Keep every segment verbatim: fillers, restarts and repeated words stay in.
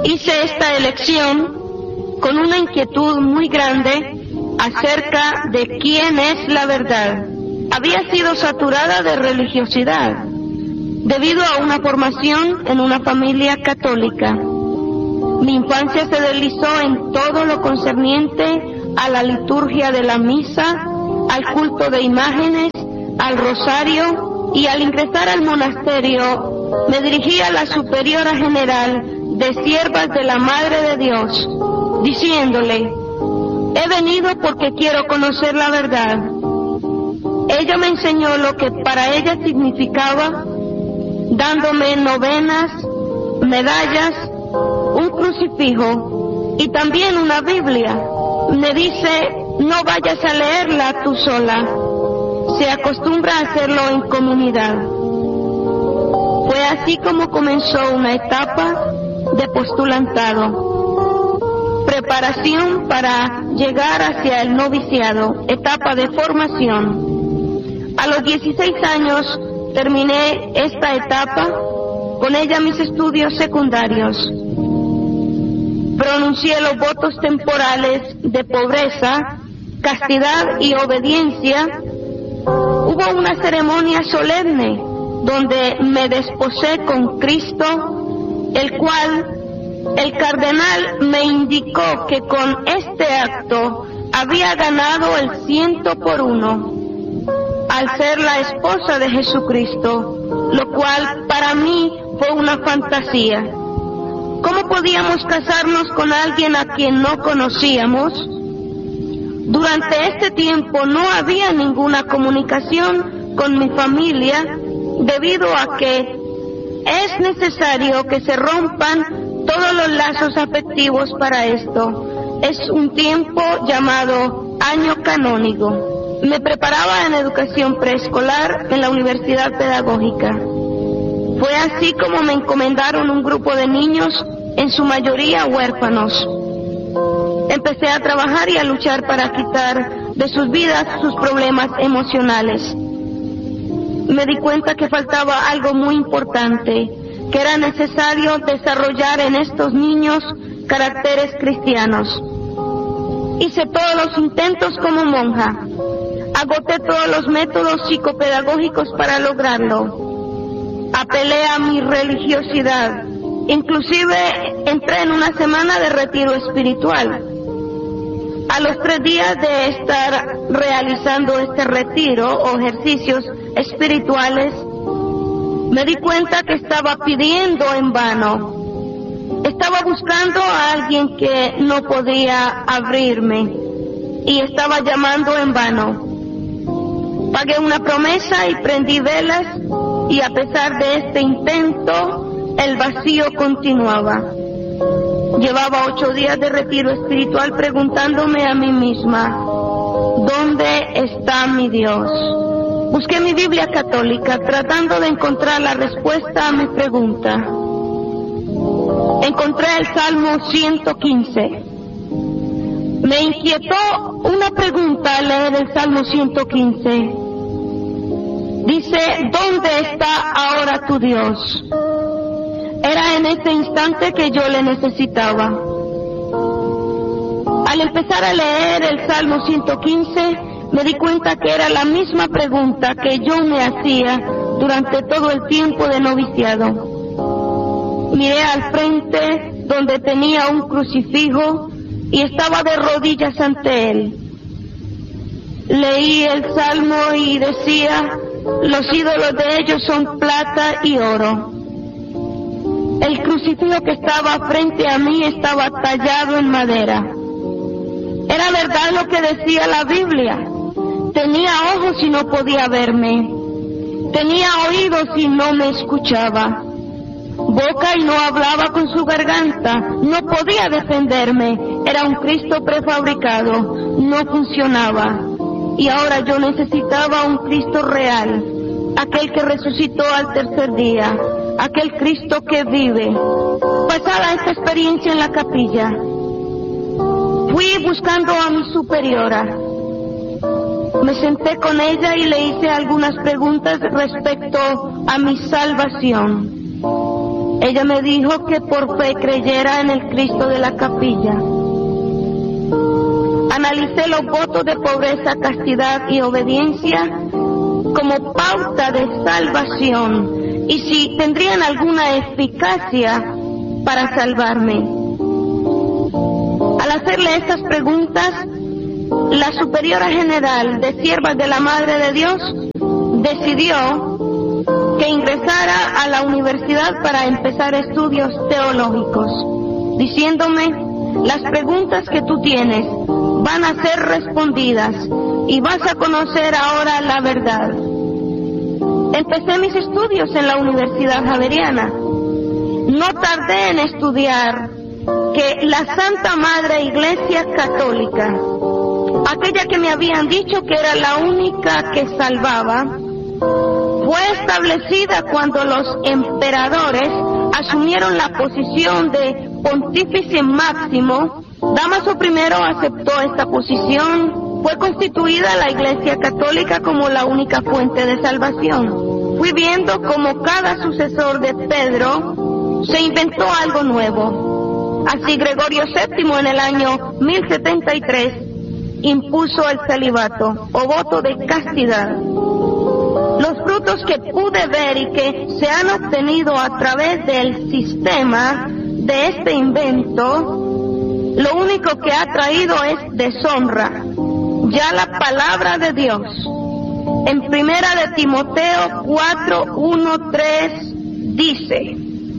Hice esta elección con una inquietud muy grande acerca de quién es la verdad. Había sido saturada de religiosidad debido a una formación en una familia católica. Mi infancia se deslizó en todo lo concerniente a la liturgia de la misa, al culto de imágenes, al rosario, y al ingresar al monasterio me dirigí a la superiora general de siervas de la Madre de Dios, diciéndole: he venido porque quiero conocer la verdad. Ella me enseñó lo que para ella significaba, dándome novenas, medallas, un crucifijo y también una Biblia. Me dice: no vayas a leerla tú sola, se acostumbra a hacerlo en comunidad. Fue así como comenzó una etapa de postulantado, preparación para llegar hacia el noviciado, etapa de formación. A los dieciséis años terminé esta etapa, con ella mis estudios secundarios. Pronuncié los votos temporales de pobreza, castidad y obediencia. Hubo una ceremonia solemne donde me desposé con Cristo, el cual el cardenal me indicó que con este acto había ganado el ciento por uno al ser la esposa de Jesucristo, lo cual para mí fue una fantasía. ¿Cómo podíamos casarnos con alguien a quien no conocíamos? Durante este tiempo no había ninguna comunicación con mi familia, debido a que es necesario que se rompan todos los lazos afectivos para esto. Es un tiempo llamado año canónico. Me preparaba en educación preescolar en la Universidad Pedagógica. Fue así como me encomendaron un grupo de niños, en su mayoría huérfanos. Empecé a trabajar y a luchar para quitar de sus vidas sus problemas emocionales. Me di cuenta que faltaba algo muy importante, que era necesario desarrollar en estos niños caracteres cristianos. Hice todos los intentos como monja. Agoté todos los métodos psicopedagógicos para lograrlo. Apelé a mi religiosidad. Inclusive entré en una semana de retiro espiritual. A los tres días de estar realizando este retiro o ejercicios espirituales, me di cuenta que estaba pidiendo en vano. Estaba buscando a alguien que no podía abrirme y estaba llamando en vano. Pagué una promesa y prendí velas, y a pesar de este intento, el vacío continuaba. Llevaba ocho días de retiro espiritual preguntándome a mí misma: ¿dónde está mi Dios? Busqué mi Biblia católica tratando de encontrar la respuesta a mi pregunta. Encontré el Salmo ciento quince. Me inquietó una pregunta al leer el Salmo ciento quince. Dice: ¿dónde está ahora tu Dios? Era en este instante que yo le necesitaba. Al empezar a leer el Salmo ciento quince, me di cuenta que era la misma pregunta que yo me hacía durante todo el tiempo de noviciado. Miré al frente donde tenía un crucifijo y estaba de rodillas ante él. Leí el Salmo y decía: los ídolos de ellos son plata y oro. El crucifijo que estaba frente a mí estaba tallado en madera. Era verdad lo que decía la Biblia. Tenía ojos y no podía verme. Tenía oídos y no me escuchaba. Boca y no hablaba con su garganta. No podía defenderme. Era un Cristo prefabricado. No funcionaba. Y ahora yo necesitaba un Cristo real, aquel que resucitó al tercer día, aquel Cristo que vive. Pasada esta experiencia en la capilla, fui buscando a mi superiora. Me senté con ella y le hice algunas preguntas respecto a mi salvación. Ella me dijo que por fe creyera en el Cristo de la capilla. Analicé los votos de pobreza, castidad y obediencia como pauta de salvación y si tendrían alguna eficacia para salvarme. Al hacerle estas preguntas, la superiora general de Siervas de la Madre de Dios decidió que ingresara a la universidad para empezar estudios teológicos, diciéndome: las preguntas que tú tienes van a ser respondidas y vas a conocer ahora la verdad. Empecé mis estudios en la Universidad Javeriana. No tardé en estudiar que la Santa Madre Iglesia Católica, aquella que me habían dicho que era la única que salvaba, fue establecida cuando los emperadores asumieron la posición de pontífice máximo. Damaso primero aceptó esta posición. Fue constituida la Iglesia Católica como la única fuente de salvación. Fui viendo como cada sucesor de Pedro se inventó algo nuevo. Así Gregorio séptimo en el año mil setenta y tres impuso el celibato o voto de castidad. Los frutos que pude ver y que se han obtenido a través del sistema de este invento, lo único que ha traído es deshonra. Ya la palabra de Dios, en primera de Timoteo cuatro, uno, tres, dice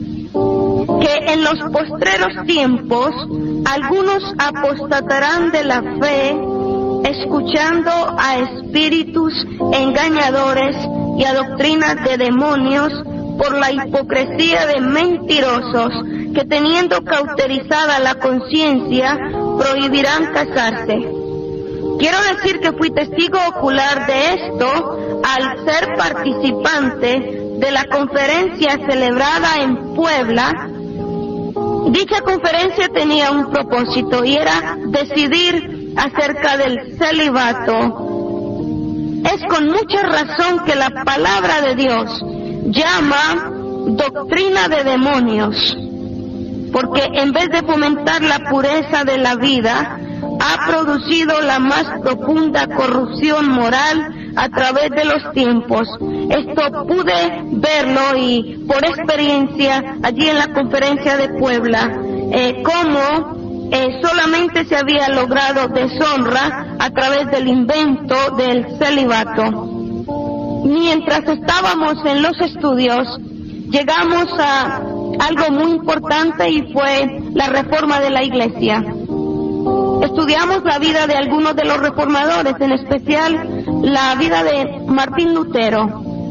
que en los postreros tiempos algunos apostatarán de la fe, escuchando a espíritus engañadores y a doctrinas de demonios, por la hipocresía de mentirosos que, teniendo cauterizada la conciencia, prohibirán casarse. Quiero decir que fui testigo ocular de esto al ser participante de la conferencia celebrada en Puebla. Dicha conferencia tenía un propósito y era decidir acerca del celibato. Es con mucha razón que la palabra de Dios llama doctrina de demonios, porque en vez de fomentar la pureza de la vida, ha producido la más profunda corrupción moral a través de los tiempos. Esto pude verlo y por experiencia allí en la conferencia de Puebla, eh, cómo eh, solamente se había logrado deshonra a través del invento del celibato. Mientras estábamos en los estudios, llegamos a algo muy importante y fue la reforma de la iglesia. Estudiamos la vida de algunos de los reformadores, en especial la vida de Martín Lutero.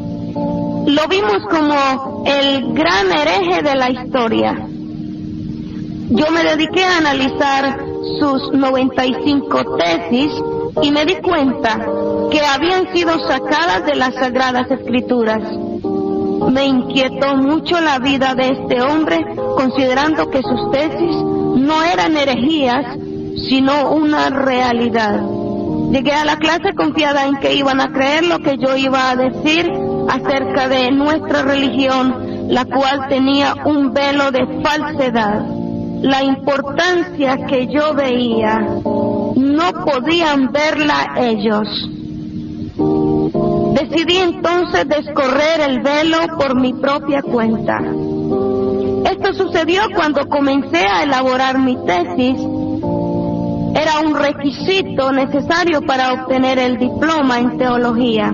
Lo vimos como el gran hereje de la historia. Yo me dediqué a analizar sus noventa y cinco tesis y me di cuenta que habían sido sacadas de las Sagradas Escrituras. Me inquietó mucho la vida de este hombre, considerando que sus tesis no eran herejías, sino una realidad. Llegué a la clase confiada en que iban a creer lo que yo iba a decir acerca de nuestra religión, la cual tenía un velo de falsedad. La importancia que yo veía no podían verla ellos. Decidí entonces descorrer el velo por mi propia cuenta. Esto sucedió cuando comencé a elaborar mi tesis. Era un requisito necesario para obtener el diploma en teología.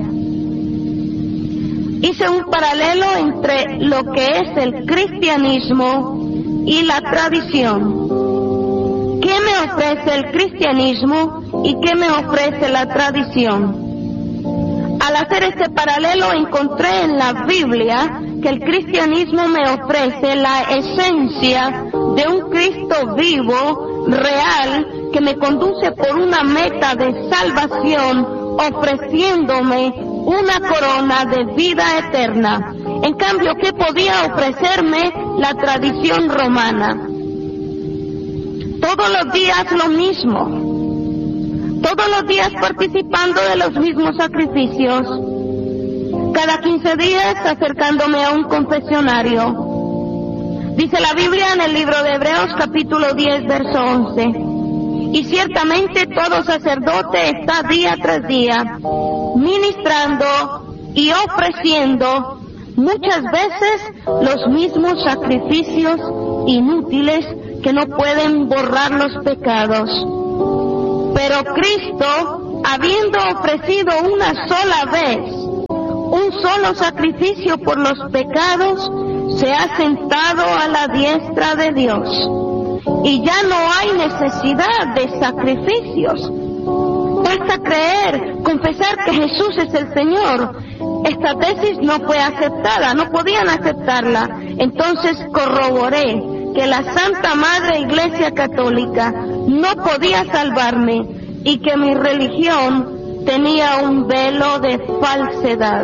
Hice un paralelo entre lo que es el cristianismo y la tradición. ¿Qué me ofrece el cristianismo y qué me ofrece la tradición? Al hacer este paralelo encontré en la Biblia que el cristianismo me ofrece la esencia de un Cristo vivo, real, que me conduce por una meta de salvación, ofreciéndome una corona de vida eterna. En cambio, ¿qué podía ofrecerme la tradición romana? Todos los días lo mismo. Todos los días participando de los mismos sacrificios. Cada quince días acercándome a un confesionario. Dice la Biblia en el libro de Hebreos capítulo diez, verso once. Y ciertamente todo sacerdote está día tras día ministrando y ofreciendo muchas veces los mismos sacrificios inútiles que no pueden borrar los pecados. Pero Cristo, habiendo ofrecido una sola vez un solo sacrificio por los pecados, se ha sentado a la diestra de Dios. Y ya no hay necesidad de sacrificios. Basta creer, confesar que Jesús es el Señor. Esta tesis no fue aceptada, no podían aceptarla. Entonces corroboré que la Santa Madre Iglesia Católica no podía salvarme y que mi religión tenía un velo de falsedad.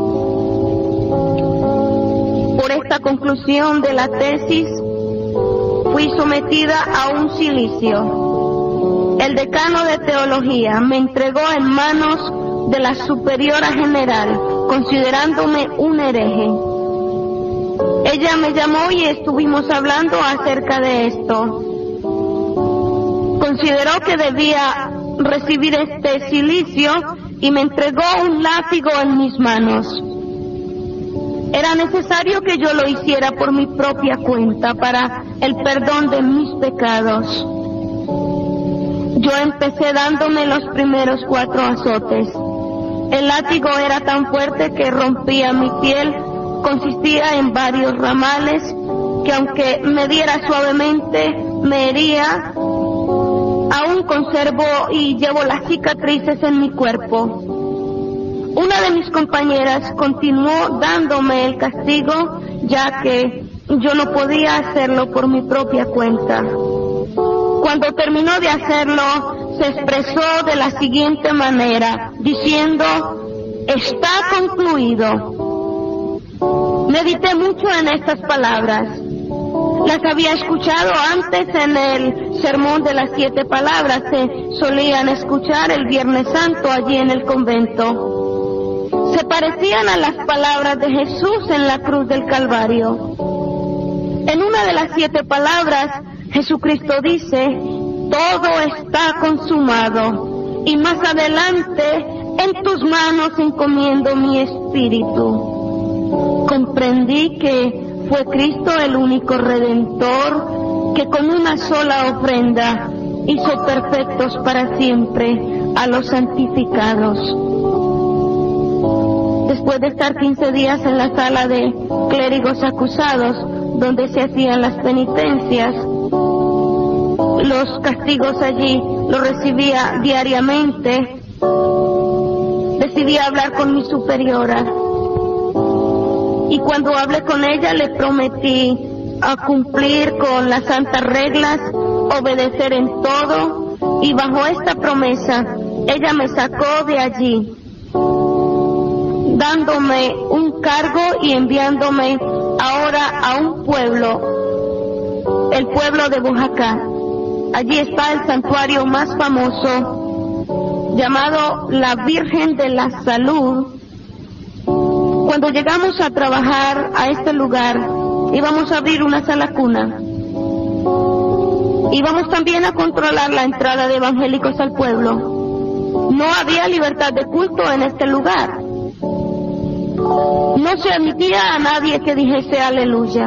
Por esta conclusión de la tesis, fui sometida a un silicio. El decano de teología me entregó en manos de la superiora general, considerándome un hereje. Ella me llamó y estuvimos hablando acerca de esto. Consideró que debía recibir este silicio y me entregó un látigo en mis manos. Era necesario que yo lo hiciera por mi propia cuenta para el perdón de mis pecados. Yo empecé dándome los primeros cuatro azotes. El látigo era tan fuerte que rompía mi piel, consistía en varios ramales que aunque me diera suavemente, me hería. Aún conservo y llevo las cicatrices en mi cuerpo. Una de mis compañeras continuó dándome el castigo, ya que yo no podía hacerlo por mi propia cuenta. Cuando terminó de hacerlo, se expresó de la siguiente manera, diciendo: está concluido. Medité mucho en estas palabras. Las había escuchado antes en el sermón de las siete palabras, se solían escuchar el Viernes Santo allí en el convento. Se parecían a las palabras de Jesús en la cruz del Calvario. En una de las siete palabras, Jesucristo dice: todo está consumado, y más adelante, en tus manos encomiendo mi espíritu. Comprendí que fue Cristo el único Redentor que con una sola ofrenda hizo perfectos para siempre a los santificados. Después de estar quince días en la sala de clérigos acusados, donde se hacían las penitencias, los castigos allí los recibía diariamente, decidí hablar con mi superiora. Y cuando hablé con ella le prometí a cumplir con las santas reglas, obedecer en todo, y bajo esta promesa ella me sacó de allí, dándome un cargo y enviándome ahora a un pueblo, el pueblo de Oaxaca. Allí está el santuario más famoso, llamado la Virgen de la Salud. Cuando llegamos a trabajar a este lugar, íbamos a abrir una sala cuna. Íbamos también a controlar la entrada de evangélicos al pueblo. No había libertad de culto en este lugar. No se admitía a nadie que dijese aleluya.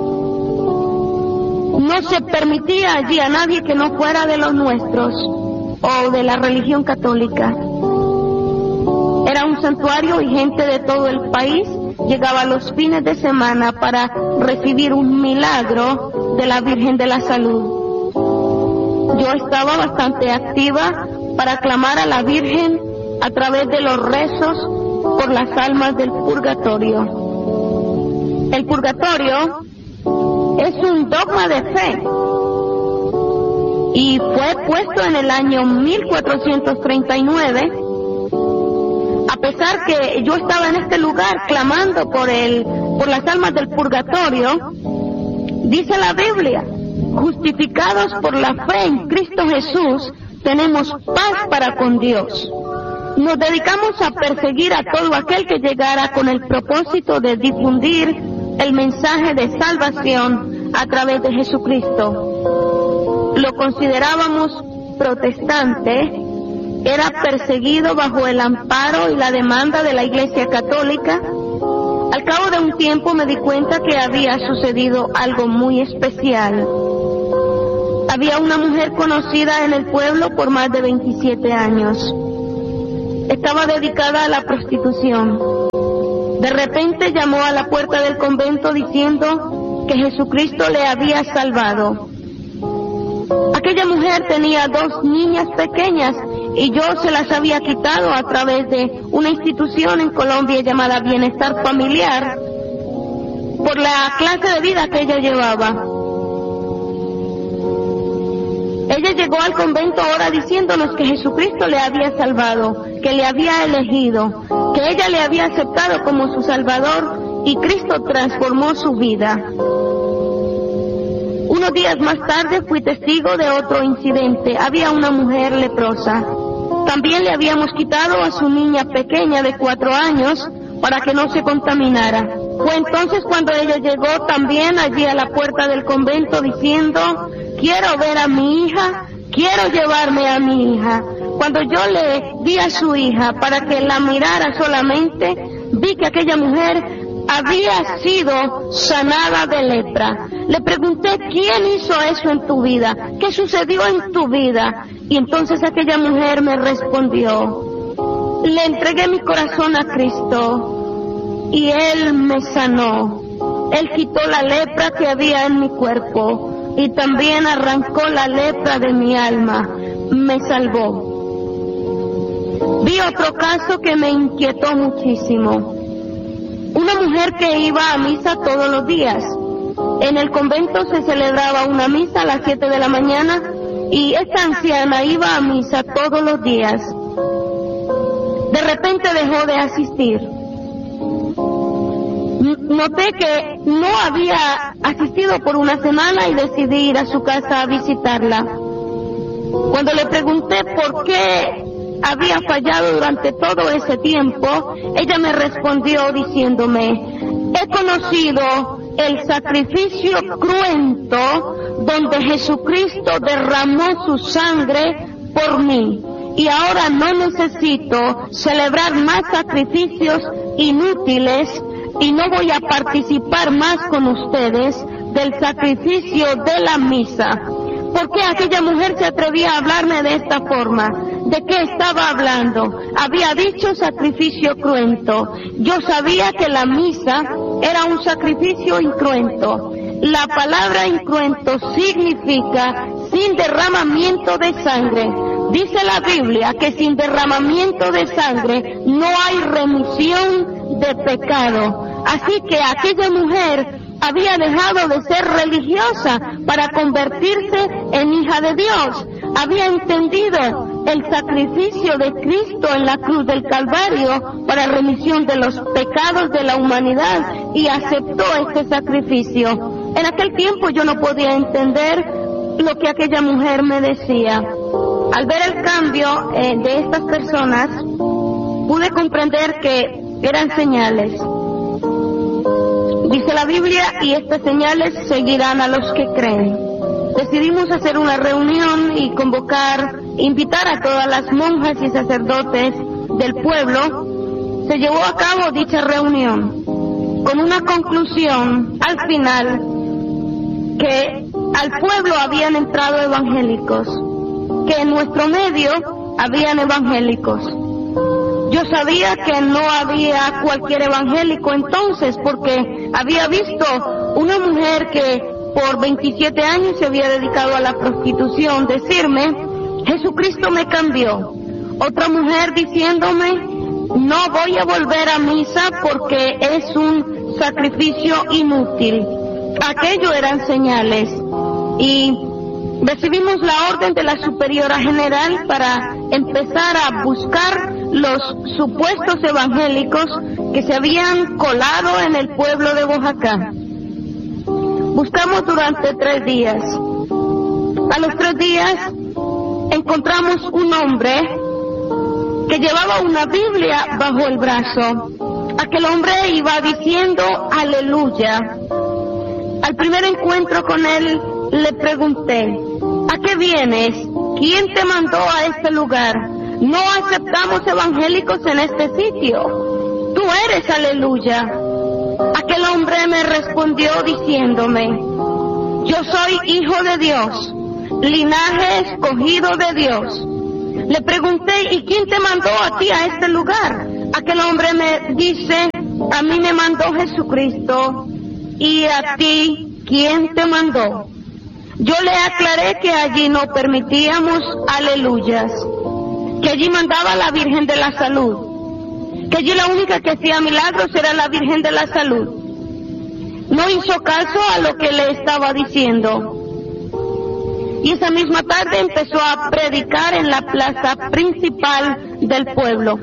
No se permitía allí a nadie que no fuera de los nuestros o de la religión católica. Era un santuario y gente de todo el país llegaba los fines de semana para recibir un milagro de la Virgen de la Salud. Yo estaba bastante activa para clamar a la Virgen a través de los rezos por las almas del purgatorio. El purgatorio es un dogma de fe y fue puesto en el año mil cuatrocientos treinta y nueve. A pesar que yo estaba en este lugar clamando por el, por las almas del purgatorio, dice la Biblia: justificados por la fe en Cristo Jesús, tenemos paz para con Dios. Nos dedicamos a perseguir a todo aquel que llegara con el propósito de difundir el mensaje de salvación a través de Jesucristo. Lo considerábamos protestante, era perseguido bajo el amparo y la demanda de la Iglesia Católica. Al cabo de un tiempo me di cuenta que había sucedido algo muy especial. Había una mujer conocida en el pueblo por más de veintisiete años. Estaba dedicada a la prostitución. De repente llamó a la puerta del convento diciendo que Jesucristo le había salvado. Aquella mujer tenía dos niñas pequeñas y yo se las había quitado a través de una institución en Colombia llamada Bienestar Familiar por la clase de vida que ella llevaba. Ella llegó al convento ahora diciéndonos que Jesucristo le había salvado, que le había elegido, que ella le había aceptado como su Salvador y Cristo transformó su vida. Unos días más tarde fui testigo de otro incidente. Había una mujer leprosa. También le habíamos quitado a su niña pequeña de cuatro años para que no se contaminara. Fue entonces cuando ella llegó también allí a la puerta del convento diciendo: quiero ver a mi hija, quiero llevarme a mi hija. Cuando yo le di a su hija para que la mirara solamente, vi que aquella mujer había sido sanada de lepra. Le pregunté: ¿quién hizo eso en tu vida? ¿Qué sucedió en tu vida? Y entonces aquella mujer me respondió: le entregué mi corazón a Cristo y Él me sanó. Él quitó la lepra que había en mi cuerpo y también arrancó la lepra de mi alma. Me salvó. Vi otro caso que me inquietó muchísimo. Una mujer que iba a misa todos los días. En el convento se celebraba una misa a las siete de la mañana y esta anciana iba a misa todos los días. De repente dejó de asistir. Noté que no había asistido por una semana y decidí ir a su casa a visitarla. Cuando le pregunté por qué había fallado durante todo ese tiempo, ella me respondió diciéndome: he conocido el sacrificio cruento donde Jesucristo derramó su sangre por mí y ahora no necesito celebrar más sacrificios inútiles y no voy a participar más con ustedes del sacrificio de la misa. ¿Por qué aquella mujer se atrevía a hablarme de esta forma? ¿De qué estaba hablando? Había dicho sacrificio cruento. Yo sabía que la misa era un sacrificio incruento. La palabra incruento significa sin derramamiento de sangre. Dice la Biblia que sin derramamiento de sangre no hay remisión de pecado. Así que aquella mujer había dejado de ser religiosa para convertirse en hija de Dios. Había entendido el sacrificio de Cristo en la cruz del Calvario para remisión de los pecados de la humanidad y aceptó este sacrificio. En aquel tiempo yo no podía entender lo que aquella mujer me decía. Al ver el cambio eh, de estas personas, pude comprender que eran señales. Dice la Biblia: y estas señales seguirán a los que creen. Decidimos hacer una reunión y convocar, invitar a todas las monjas y sacerdotes del pueblo. Se llevó a cabo dicha reunión con una conclusión al final, que al pueblo habían entrado evangélicos, que en nuestro medio habían evangélicos. Yo sabía que no había cualquier evangélico entonces, porque había visto una mujer que por veintisiete años se había dedicado a la prostitución decirme: Jesucristo me cambió. Otra mujer diciéndome: no voy a volver a misa porque es un sacrificio inútil. Aquello eran señales. Y recibimos la orden de la superiora general para empezar a buscar los supuestos evangélicos que se habían colado en el pueblo de Oaxaca. Buscamos durante tres días. A los tres días encontramos un hombre que llevaba una Biblia bajo el brazo. Aquel hombre iba diciendo aleluya. Al primer encuentro con él le pregunté, ¿a qué vienes? ¿Quién te mandó a este lugar? No aceptamos evangélicos en este sitio. Tú eres, aleluya. Aquel hombre me respondió diciéndome, yo soy hijo de Dios, linaje escogido de Dios. Le pregunté, ¿y quién te mandó a ti a este lugar? Aquel hombre me dice, a mí me mandó Jesucristo. ¿Y a ti quién te mandó? Yo le aclaré que allí no permitíamos aleluyas, que allí mandaba la Virgen de la Salud, que allí la única que hacía milagros era la Virgen de la Salud. No hizo caso a lo que le estaba diciendo. Y esa misma tarde empezó a predicar en la plaza principal del pueblo.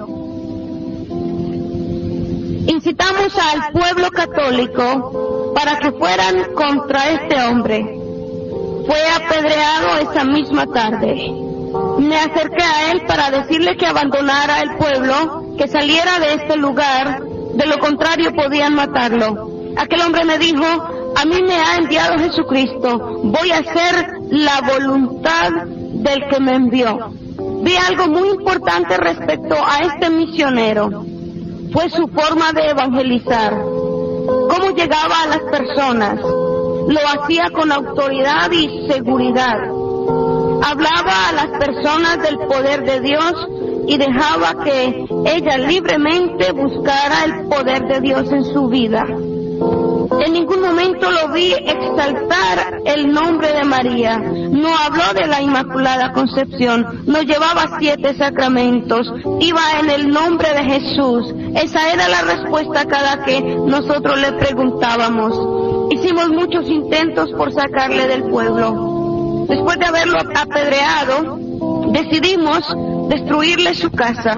Incitamos al pueblo católico para que fueran contra este hombre. Fue apedreado esa misma tarde. Me acerqué a él para decirle que abandonara el pueblo, que saliera de este lugar, de lo contrario podían matarlo. Aquel hombre me dijo, a mí me ha enviado Jesucristo, voy a hacer la voluntad del que me envió. Vi algo muy importante respecto a este misionero. Fue su forma de evangelizar, cómo llegaba a las personas, lo hacía con autoridad y seguridad. Hablaba a las personas del poder de Dios y dejaba que ella libremente buscara el poder de Dios en su vida. En ningún momento lo vi exaltar el nombre de María. No habló de la Inmaculada Concepción. No llevaba siete sacramentos. Iba en el nombre de Jesús. Esa era la respuesta cada que nosotros le preguntábamos. Hicimos muchos intentos por sacarle del pueblo. Después de haberlo apedreado, decidimos destruirle su casa.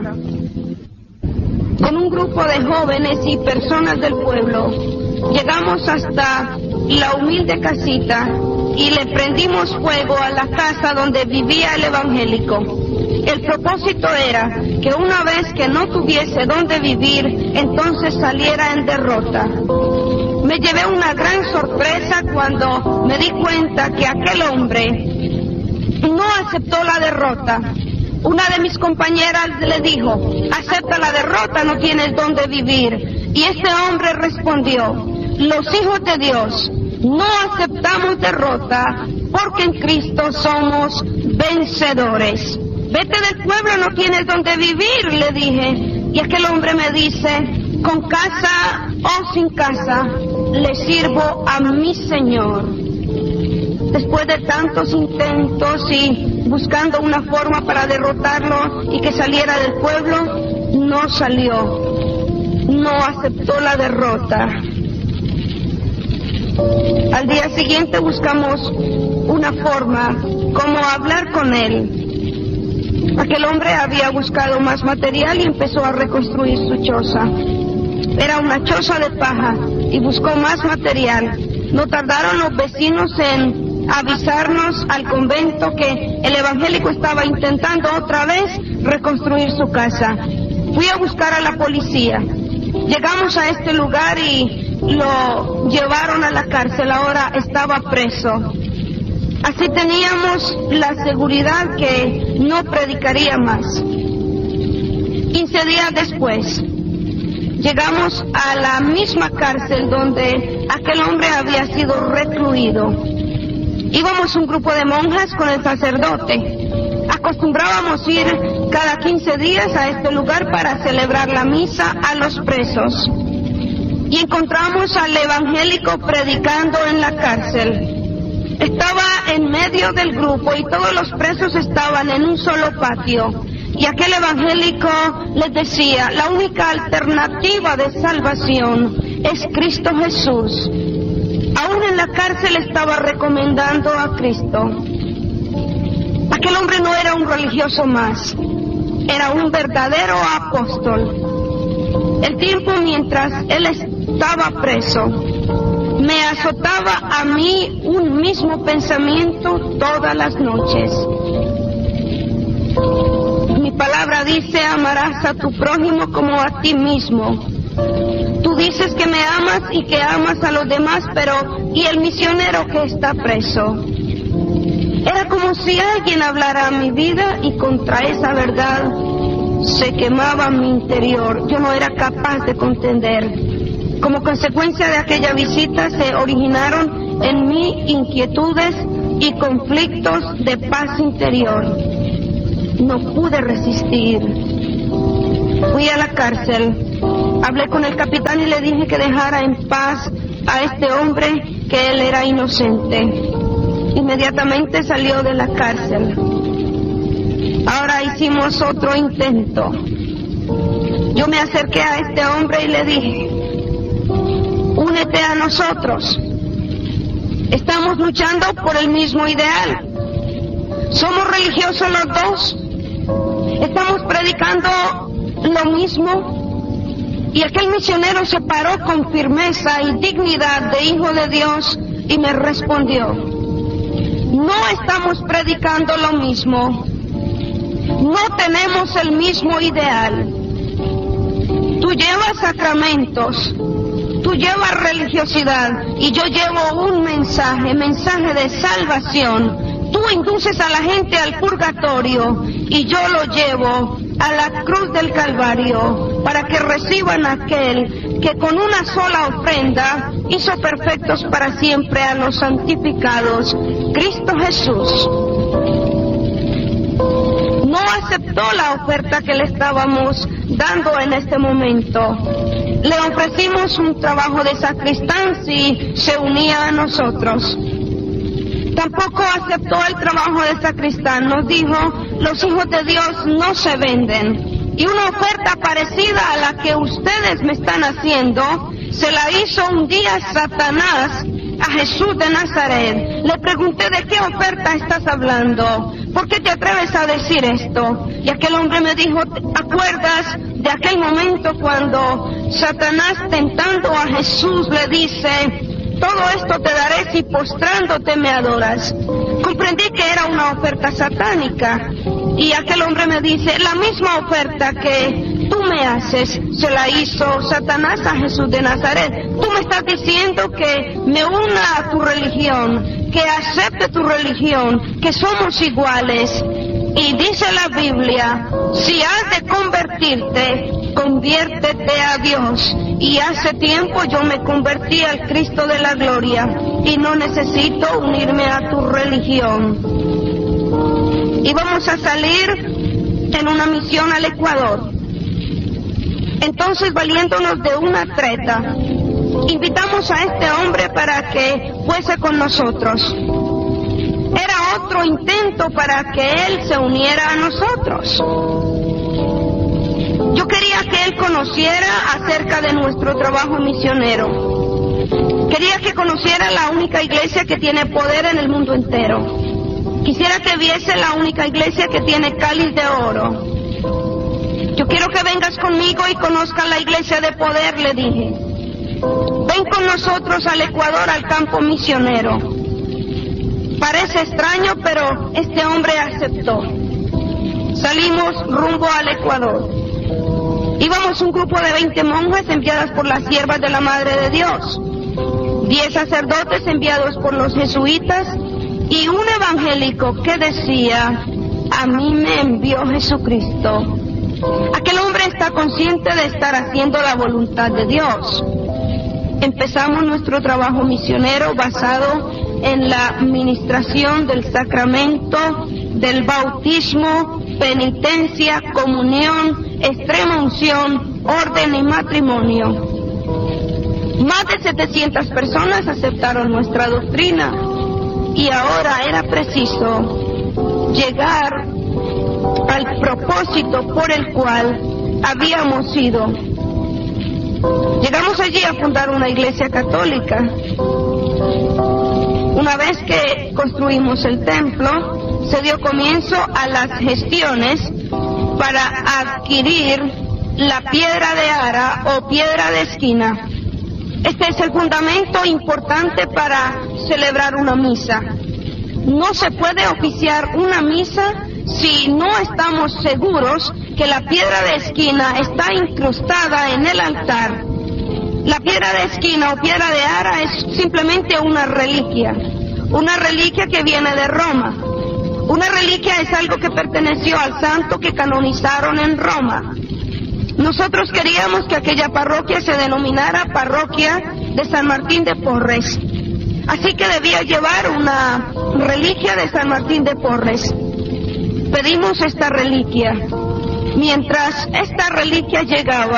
Con un grupo de jóvenes y personas del pueblo, llegamos hasta la humilde casita y le prendimos fuego a la casa donde vivía el evangélico. El propósito era que una vez que no tuviese dónde vivir, entonces saliera en derrota. Me llevé una gran sorpresa cuando me di cuenta que aquel hombre no aceptó la derrota. Una de mis compañeras le dijo, acepta la derrota, no tienes dónde vivir. Y este hombre respondió, los hijos de Dios no aceptamos derrota porque en Cristo somos vencedores. Vete del pueblo, no tienes dónde vivir, le dije. Y aquel hombre me dice, con casa o sin casa, le sirvo a mi Señor. Después de tantos intentos y buscando una forma para derrotarlo y que saliera del pueblo, no salió, no aceptó la derrota. Al día siguiente buscamos una forma como hablar con él. Aquel hombre había buscado más material y empezó a reconstruir su choza. Era una choza de paja y buscó más material. No tardaron los vecinos en avisarnos al convento que el evangélico estaba intentando otra vez reconstruir su casa. Fui a buscar a la policía. Llegamos a este lugar y lo llevaron a la cárcel. Ahora estaba preso. Así teníamos la seguridad que no predicaría más. Quince días después, llegamos a la misma cárcel donde aquel hombre había sido recluido. Íbamos un grupo de monjas con el sacerdote. Acostumbrábamos ir cada quince días a este lugar para celebrar la misa a los presos. Y encontramos al evangélico predicando en la cárcel. Estaba en medio del grupo y todos los presos estaban en un solo patio. Y aquel evangélico les decía, la única alternativa de salvación es Cristo Jesús. Aún en la cárcel estaba recomendando a Cristo. Aquel hombre no era un religioso más, era un verdadero apóstol. El tiempo mientras él estaba preso, me azotaba a mí un mismo pensamiento todas las noches. Mi palabra dice, amarás a tu prójimo como a ti mismo. Tu dices que me amas y que amas a los demás, pero ¿y el misionero que está preso? Era como si alguien hablara a mi vida y contra esa verdad se quemaba mi interior. Yo no era capaz de contender. Como consecuencia de aquella visita se originaron en mí inquietudes y conflictos de paz interior. No pude resistir. Fui a la cárcel, hablé con el capitán y le dije que dejara en paz a este hombre, que él era inocente. Inmediatamente salió de la cárcel. Ahora hicimos otro intento. Yo me acerqué a este hombre y le dije: únete a nosotros. Estamos luchando por el mismo ideal. Somos religiosos los dos. Estamos predicando lo mismo. Y aquel misionero se paró con firmeza y dignidad de hijo de Dios y me respondió: no estamos predicando lo mismo. No tenemos el mismo ideal. Tú llevas sacramentos, tú llevas religiosidad y yo llevo un mensaje, mensaje de salvación. Tú induces a la gente al purgatorio y yo lo llevo a la cruz del Calvario para que reciban aquel que con una sola ofrenda hizo perfectos para siempre a los santificados, Cristo Jesús. No aceptó la oferta que le estábamos dando en este momento. Le ofrecimos un trabajo de sacristán si se unía a nosotros. Tampoco aceptó el trabajo de sacristán. Nos dijo: los hijos de Dios no se venden. Y una oferta parecida a la que ustedes me están haciendo, se la hizo un día Satanás a Jesús de Nazaret. Le pregunté: ¿de qué oferta estás hablando? ¿Por qué te atreves a decir esto? Y aquel hombre me dijo: ¿acuerdas de aquel momento cuando Satanás, tentando a Jesús, le dice: todo esto te daré si postrándote me adoras? Comprendí que era una oferta satánica. Y aquel hombre me dice: la misma oferta que tú me haces, se la hizo Satanás a Jesús de Nazaret. Tú me estás diciendo que me una a tu religión, que acepte tu religión, que somos iguales. Y dice la Biblia: si has de convertirte, conviértete a Dios. Y hace tiempo yo me convertí al Cristo de la gloria y no necesito unirme a tu religión. Y vamos a salir en una misión al Ecuador. Entonces, valiéndonos de una treta, invitamos a este hombre para que fuese con nosotros. Era otro intento para que él se uniera a nosotros. Yo quería que él conociera acerca de nuestro trabajo misionero. Quería que conociera la única iglesia que tiene poder en el mundo entero. Quisiera que viese la única iglesia que tiene cáliz de oro. Yo quiero que vengas conmigo y conozcas la iglesia de poder, le dije. Ven con nosotros al Ecuador, al campo misionero. Parece extraño, pero este hombre aceptó. Salimos rumbo al Ecuador. Íbamos un grupo de veinte monjas enviadas por las siervas de la Madre de Dios, diez sacerdotes enviados por los jesuitas y un evangélico que decía: a mí me envió Jesucristo. Aquel hombre está consciente de estar haciendo la voluntad de Dios. Empezamos nuestro trabajo misionero basado en la administración del sacramento, del bautismo, penitencia, comunión, extrema unción, orden y matrimonio. Más de setecientas personas aceptaron nuestra doctrina y ahora era preciso llegar al propósito por el cual habíamos ido. Llegamos allí a fundar una iglesia católica. Una vez que construimos el templo, se dio comienzo a las gestiones para adquirir la piedra de ara o piedra de esquina. Este es el fundamento importante para celebrar una misa. No se puede oficiar una misa si no estamos seguros que la piedra de esquina está incrustada en el altar. La piedra de esquina o piedra de ara es simplemente una reliquia, una reliquia que viene de Roma. Una reliquia es algo que perteneció al santo que canonizaron en Roma. Nosotros queríamos que aquella parroquia se denominara Parroquia de San Martín de Porres. Así que debía llevar una reliquia de San Martín de Porres. Pedimos esta reliquia. Mientras esta reliquia llegaba,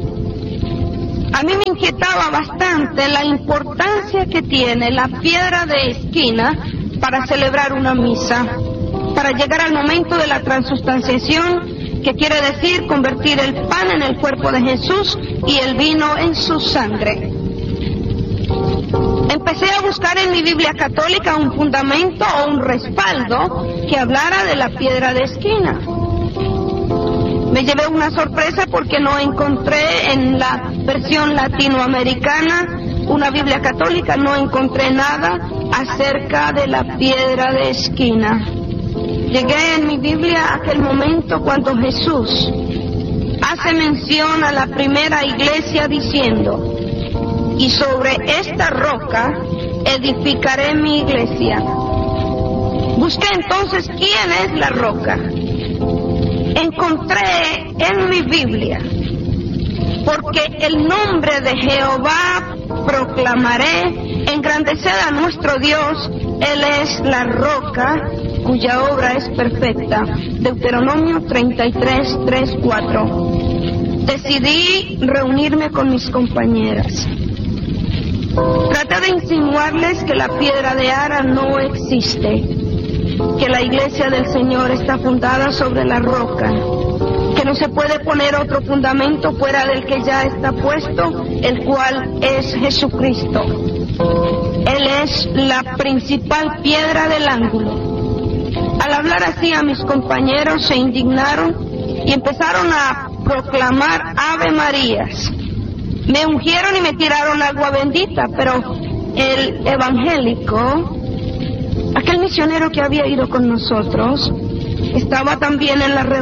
a mí me inquietaba bastante la importancia que tiene la piedra de esquina para celebrar una misa, para llegar al momento de la transustanciación, que quiere decir convertir el pan en el cuerpo de Jesús y el vino en su sangre. Empecé a buscar en mi Biblia católica un fundamento o un respaldo que hablara de la piedra de esquina. Me llevé una sorpresa porque no encontré en la versión latinoamericana, una Biblia católica, no encontré nada acerca de la piedra de esquina. Llegué en mi Biblia a aquel momento cuando Jesús hace mención a la primera iglesia diciendo: y sobre esta roca edificaré mi iglesia. Busqué entonces quién es la roca. Encontré en mi Biblia: porque el nombre de Jehová proclamaré, engrandeced a nuestro Dios, Él es la roca cuya obra es perfecta. Deuteronomio treinta y tres, tres, cuatro. Decidí reunirme con mis compañeras. Traté de insinuarles que la piedra de ara no existe, que la iglesia del Señor está fundada sobre la roca, que no se puede poner otro fundamento fuera del que ya está puesto, el cual es Jesucristo. Él es la principal piedra del ángulo. Al hablar así a mis compañeros se indignaron y empezaron a proclamar Ave Marías. Me ungieron y me tiraron agua bendita, pero el evangélico, aquel misionero que había ido con nosotros, estaba también en la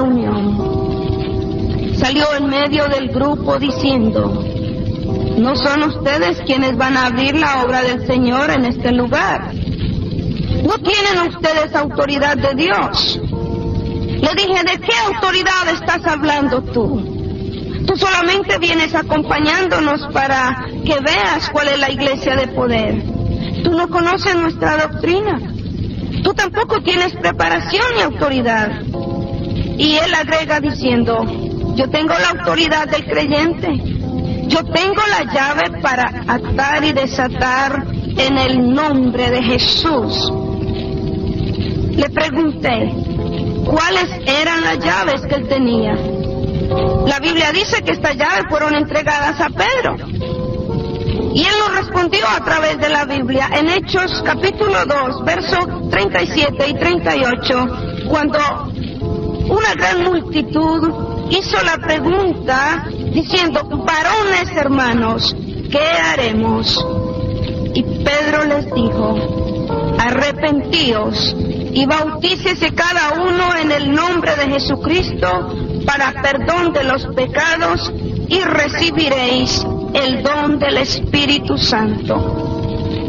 reunión. Salió en medio del grupo diciendo: no son ustedes quienes van a abrir la obra del Señor en este lugar. No tienen ustedes autoridad de Dios. Le dije: ¿de qué autoridad estás hablando tú? Tú solamente vienes acompañándonos para que veas cuál es la iglesia de poder. Tú no conoces nuestra doctrina. Tú tampoco tienes preparación ni autoridad. Y él agrega diciendo: yo tengo la autoridad del creyente. Yo tengo la llave para atar y desatar en el nombre de Jesús. Le pregunté cuáles eran las llaves que él tenía. La Biblia dice que estas llaves fueron entregadas a Pedro. Y él nos respondió a través de la Biblia en Hechos capítulo dos, versos treinta y siete y treinta y ocho, cuando una gran multitud hizo la pregunta diciendo: varones hermanos, ¿qué haremos? Y Pedro les dijo: arrepentíos y bautícese cada uno en el nombre de Jesucristo para perdón de los pecados y recibiréis el don del Espíritu Santo.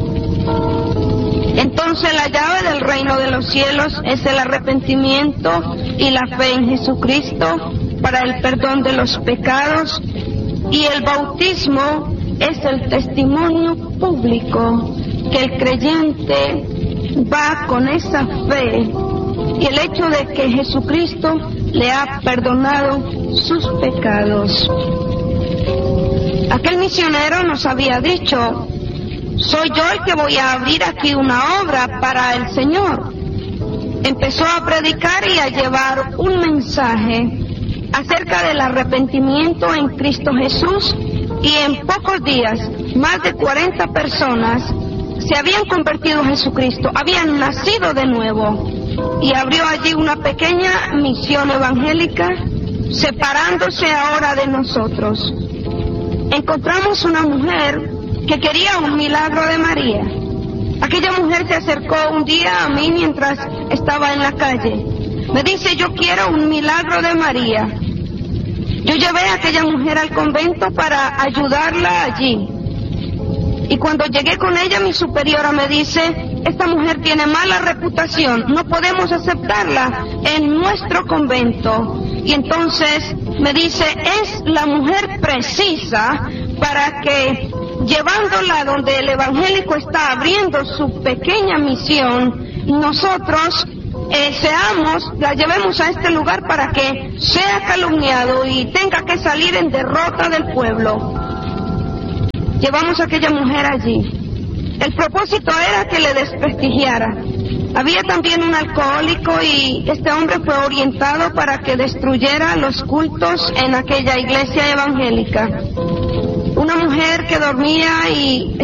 Entonces la llave del reino de los cielos es el arrepentimiento y la fe en Jesucristo para el perdón de los pecados, y el bautismo es el testimonio público que el creyente va con esa fe y el hecho de que Jesucristo le ha perdonado sus pecados. Aquel misionero nos había dicho: soy yo el que voy a abrir aquí una obra para el Señor. Empezó a predicar y a llevar un mensaje acerca del arrepentimiento en Cristo Jesús, y en pocos días más de cuarenta personas se habían convertido a Jesucristo, habían nacido de nuevo, y abrió allí una pequeña misión evangélica, separándose ahora de nosotros. Encontramos una mujer que quería un milagro de María. Aquella mujer se acercó un día a mí mientras estaba en la calle. Me dice: yo quiero un milagro de María. Yo llevé a aquella mujer al convento para ayudarla allí. Y cuando llegué con ella, mi superiora me dice, esta mujer tiene mala reputación, no podemos aceptarla en nuestro convento. Y entonces me dice, es la mujer precisa para que, llevándola donde el evangélico está abriendo su pequeña misión, nosotros eh, seamos, la llevemos a este lugar para que sea calumniado y tenga que salir en derrota del pueblo. Llevamos a aquella mujer allí. El propósito era que le desprestigiara. Había también un alcohólico y este hombre fue orientado para que destruyera los cultos en aquella iglesia evangélica. Una mujer que dormía y